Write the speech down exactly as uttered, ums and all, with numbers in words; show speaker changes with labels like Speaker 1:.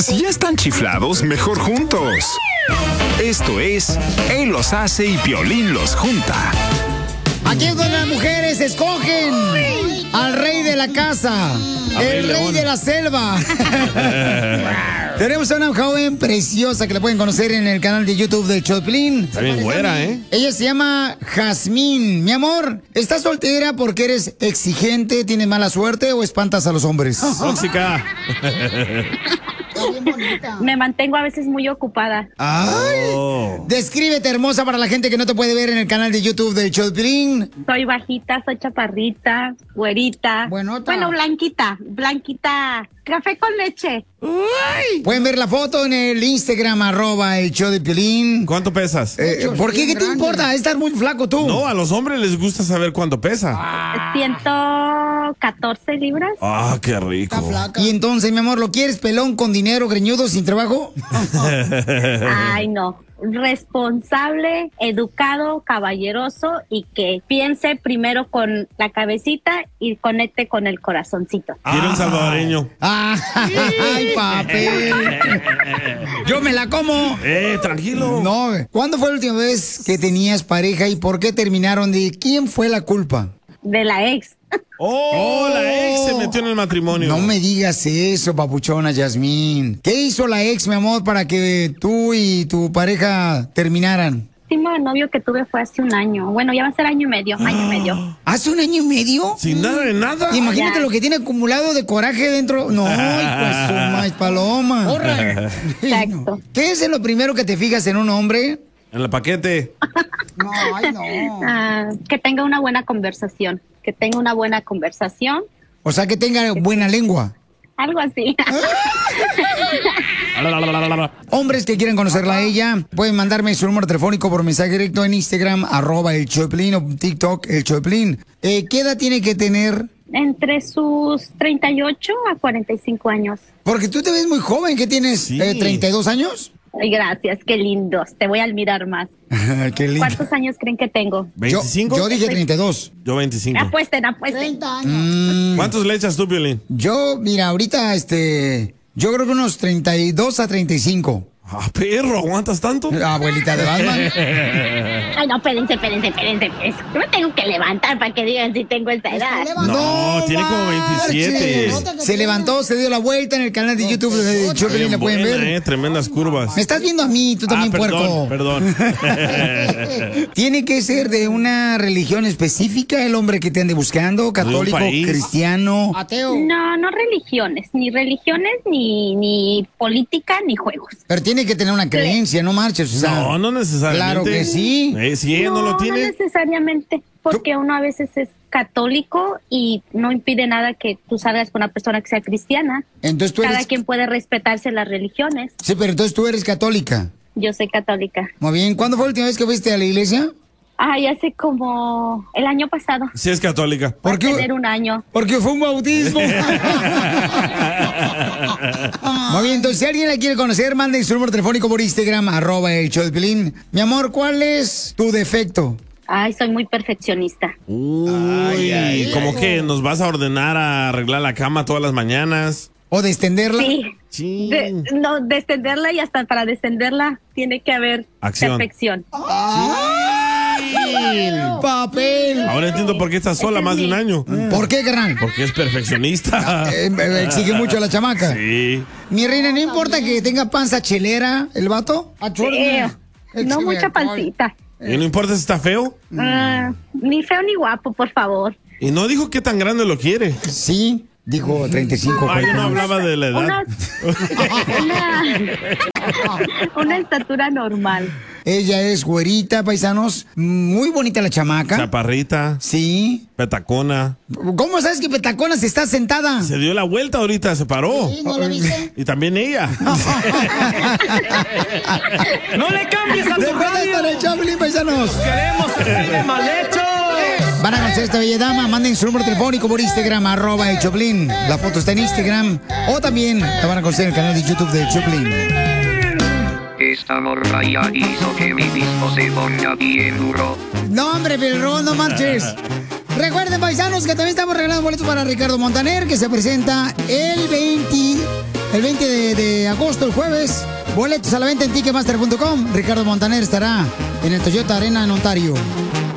Speaker 1: Si ya están chiflados, mejor juntos. Esto es Él los hace y Piolín los junta.
Speaker 2: Aquí es donde las mujeres escogen al rey de la casa, el rey de la selva. Tenemos a una joven preciosa que la pueden conocer en el canal de YouTube de Choplin.
Speaker 3: Está bien güera, ¿eh?
Speaker 2: Ella se llama Jazmín. Mi amor, ¿estás soltera porque eres exigente, tienes mala suerte o espantas a los hombres?
Speaker 3: Tóxica.
Speaker 4: Me mantengo a veces muy ocupada.
Speaker 2: Ay,
Speaker 3: Oh.
Speaker 2: descríbete, hermosa, para la gente que no te puede ver en el canal de YouTube de Choplin.
Speaker 4: Soy bajita, soy chaparrita, güerita.
Speaker 2: Buenota.
Speaker 4: Bueno, blanquita, blanquita. Café con leche.
Speaker 2: Pueden ver la foto en el Instagram, arroba el show de Piolín.
Speaker 3: ¿Cuánto pesas?
Speaker 2: Eh, ¿Por qué? ¿Qué te importa? Estás muy flaco tú.
Speaker 3: No, a los hombres les gusta saber cuánto pesa.
Speaker 4: ciento catorce libras.
Speaker 3: Ah, qué rico.
Speaker 2: Y entonces, mi amor, ¿lo quieres pelón, con dinero, greñudo, sin trabajo?
Speaker 4: Ay, no. Responsable, educado, caballeroso y que piense primero con la cabecita y conecte con el corazoncito.
Speaker 3: Quiero un salvadoreño.
Speaker 2: Ay, papel. Yo me la como.
Speaker 3: Eh, tranquilo.
Speaker 2: No, ¿cuándo fue la última vez que tenías pareja y por qué terminaron? ¿De quién fue la culpa?
Speaker 4: De la ex.
Speaker 3: Oh, la ex se metió en el matrimonio.
Speaker 2: No me digas eso, papuchona Yasmín. ¿Qué hizo la ex, mi amor, para que tú y tu pareja terminaran?
Speaker 4: El último novio que tuve fue hace un año. Bueno, ya va a ser año y medio, año y medio.
Speaker 2: ¿Hace un año y medio?
Speaker 3: Sin nada de nada.
Speaker 2: Imagínate
Speaker 4: Ya.
Speaker 2: lo que tiene acumulado de coraje dentro. No, pues su maíz paloma.
Speaker 4: Exacto.
Speaker 2: ¿Qué es lo primero que te fijas en un hombre?
Speaker 3: En el paquete.
Speaker 2: No, ay, no.
Speaker 4: Ah, que tenga una buena conversación. Que tenga una buena conversación.
Speaker 2: O sea, que tenga buena lengua.
Speaker 4: Algo así.
Speaker 2: Hombres que quieren conocerla a ella, pueden mandarme su número telefónico por mensaje directo en Instagram, arroba el Choplin, o TikTok, el Choplin. Eh, ¿Qué edad tiene que tener?
Speaker 4: Entre sus treinta y ocho a cuarenta y cinco años.
Speaker 2: Porque tú te ves muy joven, ¿qué tienes?
Speaker 3: Sí.
Speaker 2: Eh, ¿treinta y dos años?
Speaker 4: Ay, gracias, qué lindos. Te voy a admirar más.
Speaker 2: Qué lindo.
Speaker 4: ¿Cuántos años creen que tengo?
Speaker 2: Yo,
Speaker 3: ¿veinticinco?
Speaker 2: yo dije treinta y dos.
Speaker 3: Yo veinticinco.
Speaker 4: Apuesten, apuesten.
Speaker 2: Mm,
Speaker 3: ¿Cuántos le echas tú, Piolín?
Speaker 2: yo, mira, ahorita, este, yo creo que unos treinta y dos a treinta y cinco.
Speaker 3: Ah, perro, ¿aguantas tanto?
Speaker 2: Abuelita de Batman.
Speaker 4: Ay, no, espérense, espérense, espérense. espérense. Yo me tengo que levantar para que digan si tengo esta edad.
Speaker 3: No, tiene como veintisiete.
Speaker 2: marches. Se levantó, se dio la vuelta en el canal de YouTube de Choplin, la pueden
Speaker 3: Buena,
Speaker 2: ver.
Speaker 3: eh, tremendas curvas.
Speaker 2: Me estás viendo a mí, tú también,
Speaker 3: ah, perdón,
Speaker 2: puerco.
Speaker 3: perdón.
Speaker 2: ¿Tiene que ser de una religión específica el hombre que te ande buscando? ¿Católico,
Speaker 3: país.
Speaker 2: cristiano?
Speaker 5: Ateo.
Speaker 4: No, no religiones, ni religiones, ni, ni política, ni juegos.
Speaker 2: Pero tiene que tener una creencia, no marches. O sea,
Speaker 3: No, no necesariamente.
Speaker 2: Claro que sí.
Speaker 3: Eh, si ella no, lo tiene.
Speaker 4: necesariamente, porque uno a veces es católico y no impide nada que tú salgas con una persona que sea cristiana.
Speaker 2: Entonces tú
Speaker 4: Cada
Speaker 2: eres...
Speaker 4: quien puede respetarse las religiones.
Speaker 2: Sí, pero entonces tú eres católica.
Speaker 4: Yo soy católica.
Speaker 2: Muy bien. ¿Cuándo fue la última vez que fuiste a la iglesia?
Speaker 4: Ay, hace como el año pasado.
Speaker 3: Si es católica.
Speaker 2: ¿Por
Speaker 4: Va a
Speaker 2: qué?
Speaker 4: tener un año.
Speaker 2: Porque fue un bautismo. Muy bien, entonces si alguien la quiere conocer, manden su número telefónico por Instagram, arroba el show de Piolín. Mi amor, ¿cuál es tu defecto?
Speaker 4: Ay, soy muy perfeccionista.
Speaker 3: Uy, ¿cómo que nos vas a ordenar a arreglar la cama todas las mañanas?
Speaker 2: ¿O de extenderla?
Speaker 4: Sí.
Speaker 3: Sí.
Speaker 4: De- no, descenderla y hasta para descenderla tiene que haber
Speaker 3: Acción.
Speaker 4: perfección.
Speaker 2: Papel.
Speaker 3: Ahora entiendo por qué estás sola más de un año.
Speaker 2: ¿Por qué, carnal?
Speaker 3: Porque es perfeccionista.
Speaker 2: Eh, eh, exige mucho a la chamaca.
Speaker 3: Sí.
Speaker 2: Mi reina, ¿no importa que tenga panza chelera el vato?
Speaker 4: Sí. No mucha pancita.
Speaker 3: ¿Y no importa si está feo?
Speaker 4: Ah, ni feo ni guapo, por favor.
Speaker 3: Y no dijo qué tan grande lo quiere.
Speaker 2: Sí, dijo treinta y cinco.
Speaker 3: Ah, yo no hablaba de la edad.
Speaker 4: Una, una, una estatura normal.
Speaker 2: Ella es güerita, paisanos. Muy bonita la chamaca.
Speaker 3: Chaparrita.
Speaker 2: Sí.
Speaker 3: Petacona.
Speaker 2: ¿Cómo sabes que Petacona se está sentada?
Speaker 3: Se dio la vuelta ahorita, se paró.
Speaker 5: Sí, ¿no lo viste?
Speaker 3: Y también ella.
Speaker 6: ¡No le cambies a tu
Speaker 2: Después de
Speaker 6: radio!
Speaker 2: estar en Choplin, paisanos.
Speaker 6: ¡Queremos así de mal hecho!
Speaker 2: Van a conocer a esta bella dama, manden su número telefónico por Instagram, arroba el Choplin. La foto está en Instagram. O también la van a conocer en el canal de YouTube de Choplin.
Speaker 7: Esta morra ya hizo que mi disco se ponga bien duro.
Speaker 2: No, hombre, Pelrón, no marches. Recuerden, paisanos, que también estamos regalando boletos para Ricardo Montaner, que se presenta el veinte, el veinte de, de agosto, el jueves. Boletos a la venta en ticketmaster punto com. Ricardo Montaner estará en el Toyota Arena en Ontario.